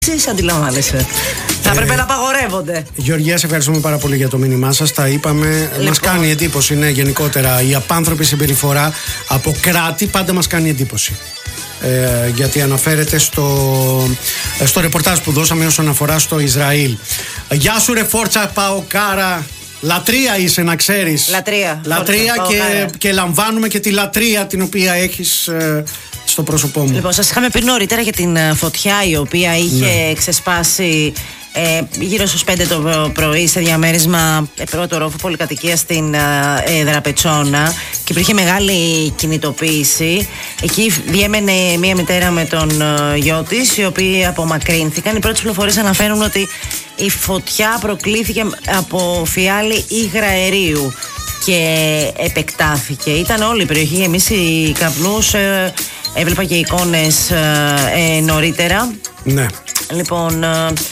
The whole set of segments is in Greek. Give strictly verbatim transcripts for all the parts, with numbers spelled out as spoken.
Εσείς αντιλαμβάνεσαι. Θα έπρεπε να απαγορεύονται. Γεωργία, σε ευχαριστούμε πάρα πολύ για το μήνυμά σας. Τα είπαμε. Λοιπόν. Μας κάνει εντύπωση, ναι, γενικότερα η απάνθρωπη συμπεριφορά από κράτη πάντα μας κάνει εντύπωση. Ε, γιατί αναφέρεται στο, στο ρεπορτάζ που δώσαμε όσον αφορά στο Ισραήλ. Γεια σου ρε Φόρτσα Παοκάρα. Λατρεία είσαι, να ξέρεις. Λατρεία. Λατρεία Φόρτσα, και, και λαμβάνουμε και τη λατρεία την οποία έχεις ε, στο πρόσωπό μου. Λοιπόν, σας είχαμε πει νωρίτερα για την φωτιά η οποία είχε ναι. ξεσπάσει ε, γύρω στους πέντε το πρωί σε διαμέρισμα ε, πρώτο ρόφου πολυκατοικία στην ε, Δραπετσόνα και υπήρχε μεγάλη κινητοποίηση. Εκεί διέμενε μία μητέρα με τον ε, γιο της, οι οποίοι απομακρύνθηκαν. Οι πρώτες πληροφορίες αναφέρουν ότι η φωτιά προκλήθηκε από φιάλη υγρα αερίου και επεκτάθηκε. Ήταν όλη η περιοχή γεμίσει καπνούς. Ε, έβλεπα και εικόνες ε, ε, νωρίτερα. Ναι. Λοιπόν,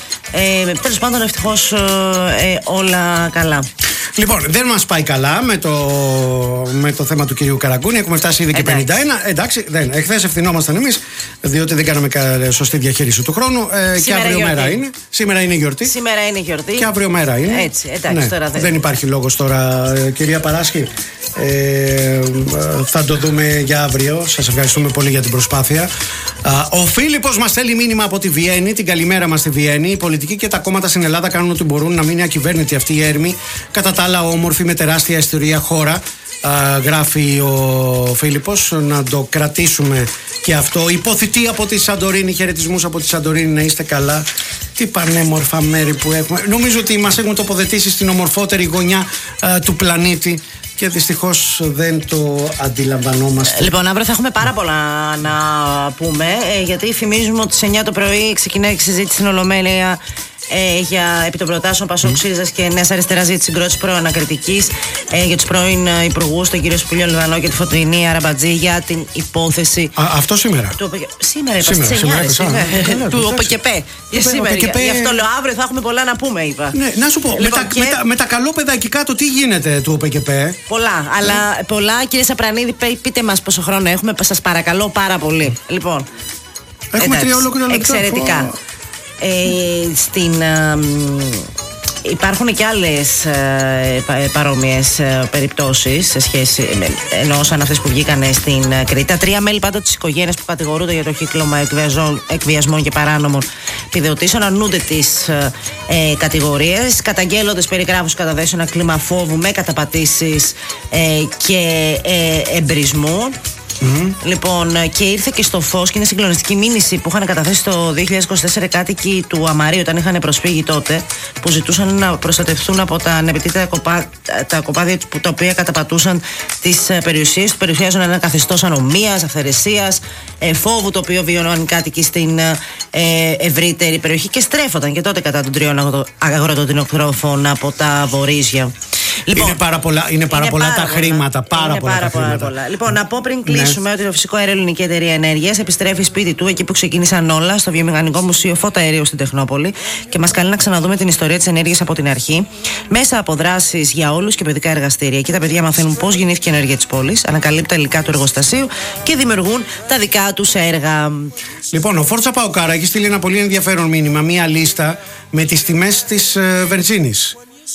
ε, τέλος πάντων ευτυχώς ε, όλα καλά. Λοιπόν, δεν μας πάει καλά με το, με το θέμα του κυρίου Καραγκούνη. Έχουμε φτάσει ήδη και εντάξει. πενήντα ένα. Εντάξει, δεν. Εχθές ευθυνόμασταν εμείς, διότι δεν κάναμε σωστή διαχείριση του χρόνου. Ε, και αύριο γιορτή. Μέρα είναι. Σήμερα είναι γιορτή. Σήμερα είναι γιορτή. Και αύριο μέρα είναι. Έτσι, εντάξει, ναι. τώρα δεν. Δεν υπάρχει λόγος τώρα, κυρία Παράσχη. Ε, θα το δούμε για αύριο. Σας ευχαριστούμε πολύ για την προσπάθεια. Ο Φίλιππος μας στέλνει μήνυμα από τη Βιέννη. Την καλημέρα μας στη Βιέννη. Οι πολιτικοί και τα κόμματα στην Ελλάδα κάνουν ό,τι μπορούν να μείνει ακυβέρνητη αυτή η έρμη. Κατά τα άλλα, όμορφη με τεράστια ιστορία χώρα. Α, γράφει ο Φίλιππος. Να το κρατήσουμε και αυτό. Υποθητή από τη Σαντορίνη. Χαιρετισμούς από τη Σαντορίνη. Να είστε καλά. Τι πανέμορφα μέρη που έχουμε. Νομίζω ότι μας έχουν τοποθετήσει στην ομορφότερη γωνιά α, του πλανήτη. Και δυστυχώς δεν το αντιλαμβανόμαστε. Λοιπόν, αύριο θα έχουμε πάρα πολλά να πούμε. Ε, γιατί θυμίζουμε ότι στις εννιά το πρωί ξεκινάει η συζήτηση στην Ολομέλεια ε, για επί των προτάσεων Πασόκ, ΣΥΡΙΖΑ και Νέας Αριστεράς για τη συγκρότηση προανακριτικής ε, για τους πρώην υπουργούς, τον κύριο Σπηλιό Λιβανό και τη Φωτεινή Αραμπατζή, για την υπόθεση. Α, αυτό σήμερα. Του, σήμερα είπα στις εννιά. Του ΟΠΕΚΕΠΕ. Για σήμερα. Γι' αυτό λέω αύριο θα έχουμε πολλά να πούμε, είπα. Ναι, να σου πω, λοιπόν, με, τα, και... με, τα, με τα καλόπαιδα εκεί κάτω, τι γίνεται του ΟΠΕΚΕΠΕ. Πολλά, αλλά ναι. πολλά, κύριε Σαπρανίδη, πείτε μας πόσο χρόνο έχουμε, σας παρακαλώ πάρα πολύ. Λοιπόν, έχουμε τρία ολόκληρα λεπτά. Εξαιρετικά. Ε, στην, ε, υπάρχουν και άλλες ε, παρόμοιες ε, περιπτώσεις σε σχέση με, ενώ σαν αυτές που βγήκαν στην ε, Κρήτη. Τα τρία μέλη πάντοτε της οικογένειας που κατηγορούνται για το κύκλωμα εκβιασμών, εκβιασμών και παράνομων επιδοτήσεων αρνούνται τις ε, ε, κατηγορίες, καταγγέλλοντες περιγράφους καταδέσεων ένα κλίμα φόβου με καταπατήσεις ε, και ε, εμπρισμού. Mm-hmm. Λοιπόν, και ήρθε και στο φως και είναι συγκλονιστική μήνυση που είχαν καταθέσει το δύο χιλιάδες είκοσι τέσσερα κάτοικοι του Αμαρίου όταν είχαν προσφύγει τότε, που ζητούσαν να προστατευτούν από τα ανεπιτήτητα κοπά, τα κοπάδια τα οποία καταπατούσαν τις περιουσίες του, περιουσιάζουν ένα καθεστώς ανομίας, αυθαιρεσίας, ε, φόβου το οποίο βιώναν οι κάτοικοι στην ε, ευρύτερη περιοχή και στρέφονταν και τότε κατά των τριών αγροτοτινοκτρόφων από τα βορίζια. Λοιπόν, είναι πάρα πολλά, είναι πάρα είναι πολλά πάρα τα πολλά. χρήματα. Πάρα είναι πολλά πάρα τα πολλά, χρήματα. πολλά. Λοιπόν, να πω πριν κλείσουμε ναι. ότι το Φυσικό Αέριο Ελληνική Εταιρεία Ενέργειας επιστρέφει σπίτι του εκεί που ξεκίνησαν όλα, στο Βιομηχανικό Μουσείο Φώτα Αερίου στην Τεχνόπολη, και μας καλεί να ξαναδούμε την ιστορία της ενέργειας από την αρχή, μέσα από δράσεις για όλους και παιδικά εργαστήρια. Εκεί τα παιδιά μαθαίνουν πώς γεννήθηκε η ενέργεια της πόλης, ανακαλύπτουν τα υλικά του εργοστασίου και δημιουργούν τα δικά τους έργα. Λοιπόν, ο Φόρτσα Παοκάρα έχει στείλει ένα πολύ ενδιαφέρον μήνυμα, μία λίστα με τις τιμές της ε, βενζίνης.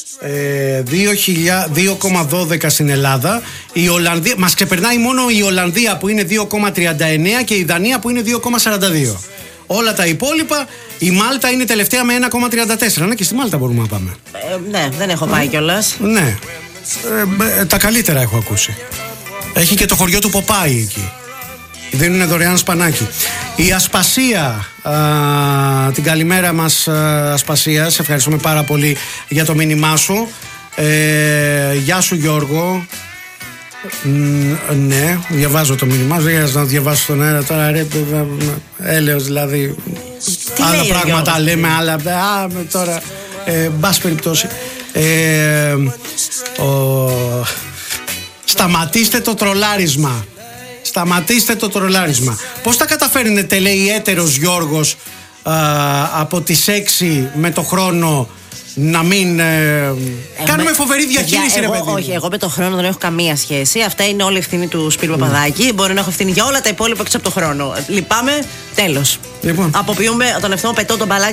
Ε, δύο κόμμα δώδεκα στην Ελλάδα. Η Ολλανδία, μας ξεπερνάει μόνο η Ολλανδία που είναι δύο κόμμα τριάντα εννέα και η Δανία που είναι δύο κόμμα σαράντα δύο. Όλα τα υπόλοιπα, η Μάλτα είναι τελευταία με ένα κόμμα τριάντα τέσσερα. Ναι, και στη Μάλτα μπορούμε να πάμε. ε, Ναι, δεν έχω πάει κιόλας. Ναι, ε, τα καλύτερα έχω ακούσει. Έχει και το χωριό του Ποπάι εκεί. Δίνουν δωρεάν σπανάκι. Η Ασπασία, α, την καλημέρα μας α, Ασπασία, σε ευχαριστούμε πάρα πολύ για το μήνυμά σου. ε, Γεια σου Γιώργο. Ν, ναι, διαβάζω το μήνυμά σου. Δεν χρειάζεται να διαβάσω τον αέρα τώρα, ρε, έλεος δηλαδή. Τι άλλα πράγματα λέμε, άλλα α, τώρα ε, μπας περιπτώσει. ε, ο, Σταματήστε το τρολάρισμα. Σταματήστε το τρολάρισμα. Πώς τα καταφέρνετε, λέει έτερος Γιώργος, α, από τις έξι με το χρόνο να μην. Ε, κάνουμε με, φοβερή διαχείριση, εγώ, ρε παιδί. Όχι, εγώ με τον χρόνο δεν έχω καμία σχέση. Αυτά είναι όλη ευθύνη του Σπύρου mm. Παπαδάκη. Μπορεί να έχω ευθύνη για όλα τα υπόλοιπα έξω από τον χρόνο. Λυπάμαι, τέλος. Λοιπόν. Αποποιούμε τον εαυτό μου, πετώ τον μπαλάκι.